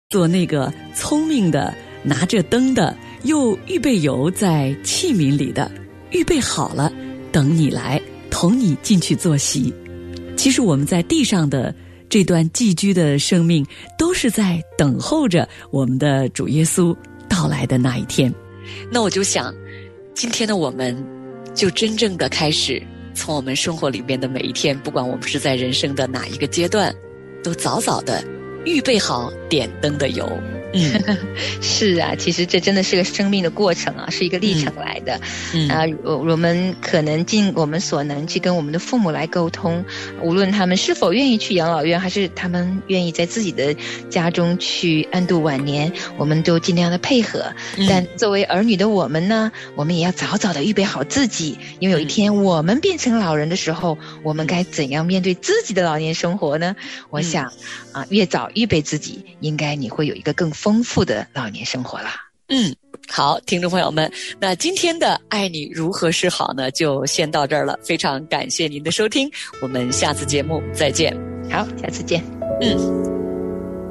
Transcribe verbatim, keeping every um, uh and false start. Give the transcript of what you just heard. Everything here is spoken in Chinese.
做那个聪明的，拿着灯的，又预备油在器皿里的，预备好了，等你来，同你进去坐席。其实我们在地上的这段寄居的生命，都是在等候着我们的主耶稣到来的那一天。那我就想，今天的我们就真正的开始，从我们生活里面的每一天，不管我们是在人生的哪一个阶段，都早早的预备好点灯的油。嗯， 是啊，其实这真的是个生命的过程啊，是一个历程来的。嗯啊，我我们可能尽我们所能去跟我们的父母来沟通，无论他们是否愿意去养老院，还是他们愿意在自己的家中去安度晚年，我们都尽量的配合。嗯、但作为儿女的我们呢，我们也要早早的预备好自己，因为有一天我们变成老人的时候，我们该怎样面对自己的老年生活呢？我想啊，越早预备自己，应该你会有一个更丰富的老年生活啦。 嗯，好，听众朋友们，那今天的爱你如何是好呢，就先到这儿了。非常感谢您的收听，我们下次节目再见。 好，下次见。 嗯。